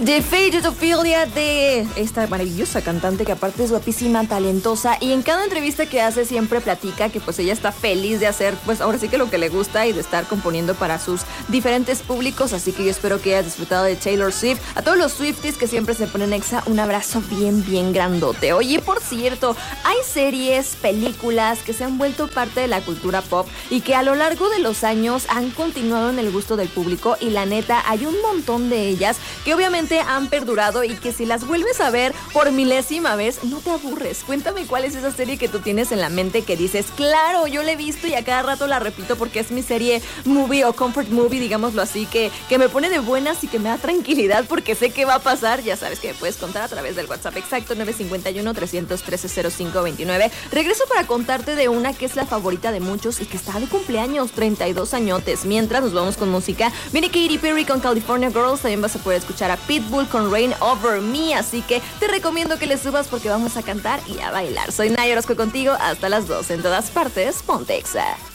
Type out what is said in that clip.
The Faded Ophelia, de esta maravillosa cantante que aparte es guapísima, talentosa, y en cada entrevista que hace siempre platica que pues ella está feliz de hacer pues ahora sí que lo que le gusta y de estar componiendo para sus diferentes públicos, así que yo espero que hayas disfrutado de Taylor Swift. A todos los Swifties que siempre se ponen exa, un abrazo bien grandote. Oye, por cierto, hay series, películas que se han vuelto parte de la cultura pop y que a lo largo de los años han continuado en el gusto del público, y la neta hay un montón de ellas que obviamente han perdurado y que si las vuelves a ver por milésima vez no te aburres. Cuéntame cuál es esa serie que tú tienes en la mente que dices, claro, yo la he visto y a cada rato la repito porque es mi serie movie o comfort movie, digámoslo así, que me pone de buenas y que me da tranquilidad porque sé qué va a pasar. Ya sabes que me puedes contar a través del WhatsApp exacto 951-313-0529. Regreso para contarte de una que es la favorita de muchos y que está de cumpleaños, 32 añotes. Mientras nos vamos con música, viene Katy Perry con California Girls, también vas a poder escuchar a Pitbull con Rain Over Me, así que te recomiendo que le subas porque vamos a cantar y a bailar. Soy Naya Orozco contigo hasta las 2 en todas partes, ponte exa.